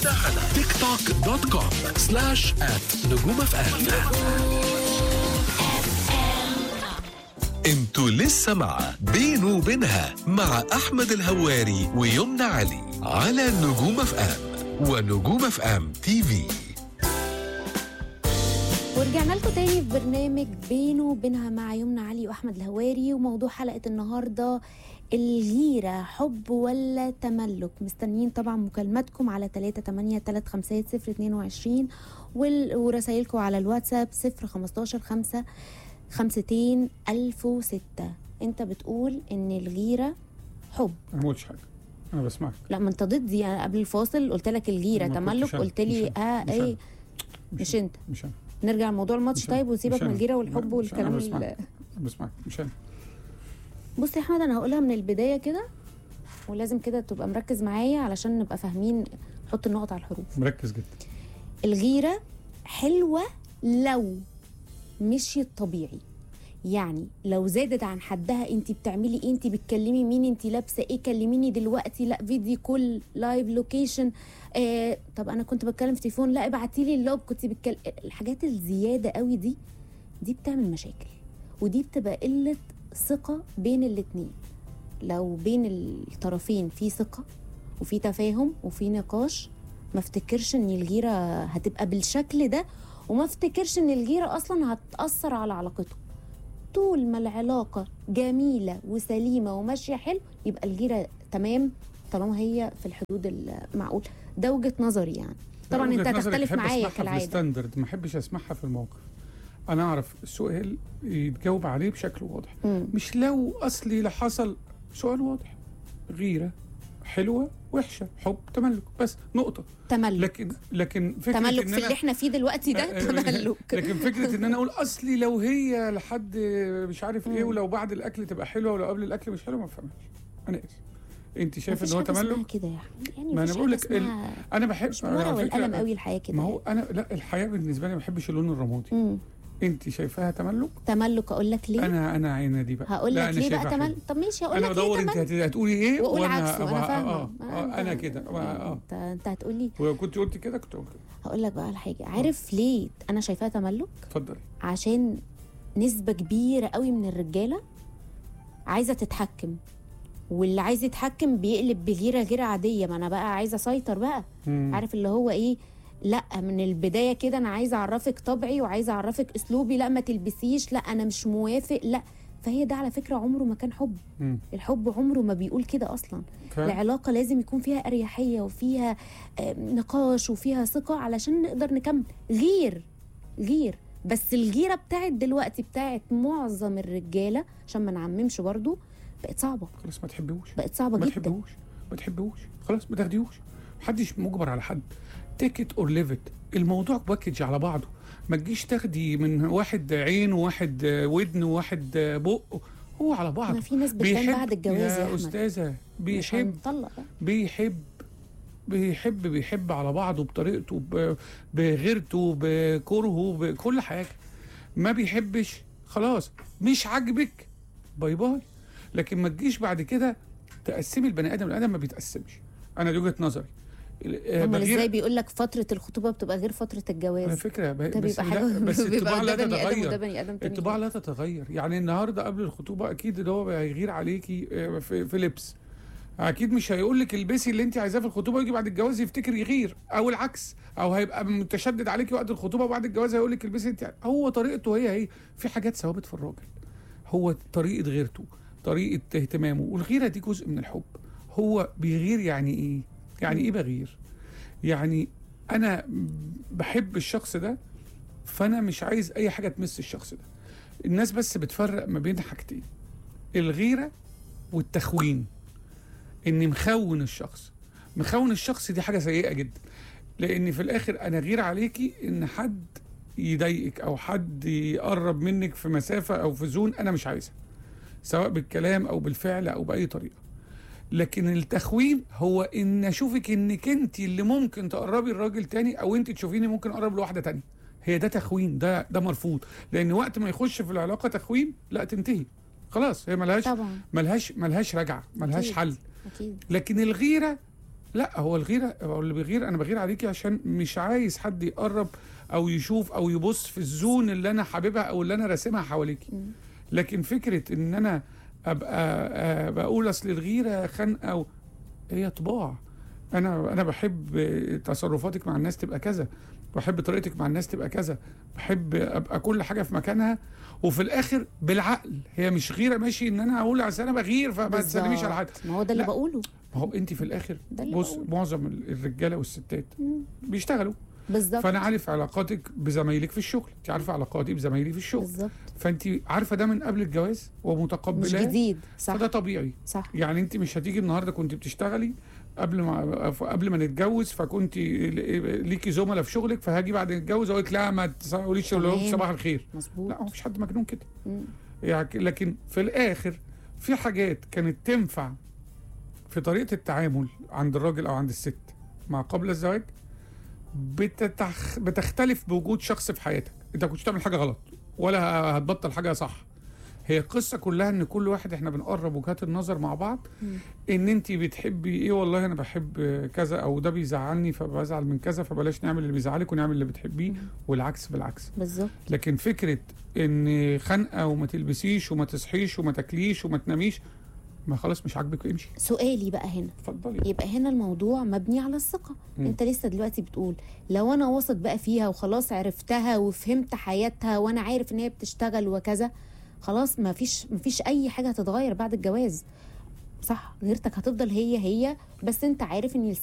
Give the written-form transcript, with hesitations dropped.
على tiktok.com/@نجومفم. انتوا لسه مع بينه وبينها مع احمد الهواري ويمنى علي على نجوم اف ام ونجوم اف ام تي في. ورجعنا لكم تاني في برنامج بينه وبينها مع يمنى علي واحمد الهواري، وموضوع حلقه النهارده الغيره حب ولا تملك. مستنيين طبعا مكالماتكم على 3835022 ورسايلكم على الواتساب 015-5 52-1006. انت بتقول ان الغيره حب. انا ما قلتش حاجه، انا بسمعك. لا ما انت ضدي، انا قبل الفاصل قلت لك الغيره تملك، قلت لي ايه؟ مش انت. مش انا. نرجع لموضوع الماتش طيب، وسيبك من الغيره والحب والكلام بسمعك. مش انا. بص يا احمد، انا هقولها من البدايه كده، ولازم كده تبقى مركز معايا علشان نبقى فاهمين، حط النقط على الحروف. مركز جدا. الغيره حلوه لو مشيت طبيعي، يعني لو زادت عن حدها. انت بتعملي ايه؟ انت بتكلمي مين؟ انت لابسه ايه؟ كلميني دلوقتي. لا فيديو كول، لايف لوكيشن. طب انا كنت بتكلم في تليفون، لا ابعتي لي اللوب كنت بتكلم. الحاجات الزياده قوي دي بتعمل مشاكل، ودي بتبقى قله ثقه بين الاتنين. لو بين الطرفين في ثقه وفي تفاهم وفي نقاش، ما افتكرش ان الغيره هتبقى بالشكل ده، وما افتكرش ان الغيره اصلا هتاثر على علاقتهم. طول ما العلاقه جميله وسليمه وماشيه حلو، يبقى الغيره تمام طالما هي في الحدود المعقول. ده وجهه نظري يعني. طبعا انت هتختلف معايا كالعاده. ستاندرد ما احبش اسمعها في الموقف. انا اعرف السؤال يتجاوب عليه بشكل واضح. مش لو اصلي اللي حصل. سؤال واضح. غيره حلوه وحشه، حب تملك، بس نقطه. تملك. لكن فكره تملك في اللي احنا فيه دلوقتي ده تملك. لكن فكره ان انا اقول اصلي لو هي لحد مش عارف ايه، ولو بعد الاكل تبقى حلوه ولو قبل الاكل مش حلوه، ما بفهمش. انا اسف. انت شايف ان هو تملك كده يعني ما انا بقول لك انا بحب الورقه والقلم قوي الحياه كده. ما هو انا لا، الحياه بالنسبه لي ما بحبش اللون الرمادي. انت شايفاها تملك؟ اقول لك ليه؟ انا عينه دي بقى هقول لك ليه بقى تملك. طب ماشي هقول لك انا بدور انت هتقولي ايه وانا عكسه. انا فاهمه. انا كده انت هتقولي ولو كنت قلت كده كنت قلت. هقول لك بقى على حاجه. عارف ليه انا شايفاها تملك؟ اتفضلي. عشان نسبه كبيره قوي من الرجاله عايزه تتحكم، واللي عايز يتحكم بيقلب بغيره غير عاديه. ما انا بقى عايزه اسيطر بقى. عارف اللي هو ايه؟ لا من البدايه كده انا عايزه اعرفك طبعي وعايزه اعرفك اسلوبي. لا ما تلبسيش، لا انا مش موافق، لا. فهي ده على فكره عمره ما كان حب. الحب عمره ما بيقول كده اصلا. العلاقه لازم يكون فيها اريحيه وفيها نقاش وفيها ثقه علشان نقدر نكمل. غير بس الغيره بتاعت دلوقتي بتاعت معظم الرجاله، عشان ما نعممش برضو، بقت صعبه. خلاص ما تحبيهوش. بقت صعبه جدا. ما تحبيهوش خلاص، ما تاخديهوش. محدش مجبر على حد. تيكت اور ليفت. الموضوع باكج على بعضه. ما تجيش تاخدي من واحد عين وواحد ودن وواحد بق. هو على بعض. ما في ناس بتبان بعد الجواز يا احمد. استاذه بيحب على بعضه بطريقته، بغيرته، بكرهه، بكل حاجه. ما بيحبش خلاص، مش عاجبك، باي باي. لكن ما تجيش بعد كده تقسمي البني ادم ما بيتقسمش. انا دي وجهه نظري. امال ازاي بيقول لك فتره الخطوبه بتبقى غير فتره الجواز؟ على فكره بس الطباع لا تتغير. الطباع لا تتغير. يعني النهارده قبل الخطوبه اكيد اللي هو هيغير عليكي في لبس، اكيد مش هيقول لك البسي اللي انت عايزاه في الخطوبه ويجي بعد الجواز يفتكر يغير، او العكس. او هيبقى متشدد عليكي وقت الخطوبه وبعد الجواز هيقول لك البسي انت. هو طريقته هي في حاجات ثوابت في الراجل. هو طريقه غيرته، طريقه اهتمامه، والغيره دي جزء من الحب. هو بيغير يعني ايه؟ يعني ايه بغير؟ يعني انا بحب الشخص ده، فانا مش عايز اي حاجه تمس الشخص ده. الناس بس بتفرق ما بين حاجتين: الغيره والتخوين. اني مخون الشخص دي حاجه سيئه جدا، لان في الاخر انا غير عليكي ان حد يضايقك او حد يقرب منك في مسافه او في زون انا مش عايزها، سواء بالكلام او بالفعل او باي طريقه. لكن التخوين هو ان اشوفك انك انت اللي ممكن تقربي الراجل تاني، او انت تشوفيني ممكن اقرب لواحده تانية. هي ده تخوين. ده مرفوض، لان وقت ما يخش في العلاقه تخوين لا تنتهي خلاص. هي ملهاش رجعه، ملهاش حل. أكيد. لكن الغيره لا، هو الغيره، هو اللي بيغير، انا بغير عليكي عشان مش عايز حد يقرب او يشوف او يبص في الزون اللي انا حاببها او اللي انا راسمها حواليكي. لكن فكره ان انا ابقى بقول اصل الغيره خنقه هي طباع. انا بحب تصرفاتك مع الناس تبقى كذا، بحب طريقتك مع الناس تبقى كذا، بحب ابقى كل حاجه في مكانها، وفي الاخر بالعقل. هي مش غيره ماشي ان انا اقول عشان انا بغير فما تسلميش على حد. ما هو ده اللي لا. بقوله. ما هو انت في الاخر ده اللي بص، بقوله. معظم الرجاله والستات بيشتغلوا، بالظبط. فانا عارف علاقاتك بزمايلك في الشغل، انت عارفه علاقاتي بزمايلي في الشغل، بالظبط. فانت عارفه ده من قبل الجواز مش ومتقبلاه، جديد. صح. فده طبيعي. صح. يعني انت مش هتيجي النهارده كنت بتشتغلي قبل ما نتجوز، فكنت ليكي زملاء في شغلك، فهاجي بعد نتجوز اقول لك لا ما تقوليش تمام. صباح الخير. مظبوط. لا، مفيش حد مجنون كده. مم. يعني لكن في الاخر في حاجات كانت تنفع في طريقه التعامل عند الراجل او عند الست مع قبل الزواج بتختلف بوجود شخص في حياتك. انت كنتش تعمل حاجه غلط ولا هتبطل حاجه صح. هي القصه كلها ان كل واحد احنا بنقرب وجهات النظر مع بعض. ان انت بتحبي ايه، والله انا بحب كذا، او ده بيزعلني فبزعل من كذا، فبلاش نعمل اللي بيزعلك ونعمل اللي بتحبيه، والعكس بالعكس. بالظبط. لكن فكره ان خنقه وما تلبسيش وما تصحيش وما تاكليش وما تناميش، ما خلاص مش عاجبك امشي. سؤالي بقى هنا، اتفضلي. يبقى هنا الموضوع مبني على الثقة. انت لسه دلوقتي بتقول لو انا واثق بقى فيها وخلاص عرفتها وفهمت حياتها وانا عارف ان هي بتشتغل وكذا، خلاص ما فيش اي حاجة هتتغير بعد الجواز. صح، غيرتك هتفضل هي بس انت عارف ان